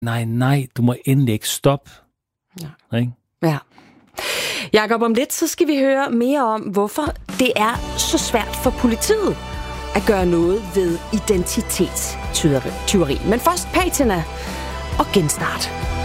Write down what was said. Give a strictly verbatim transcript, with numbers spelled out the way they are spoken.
nej, nej, du må endelig ikke stoppe. Ja. Ikke? Ja. Jakob, om lidt, så skal vi høre mere om, hvorfor det er så svært for politiet at gøre noget ved identitetstyveri. Men først Patina og Genstart.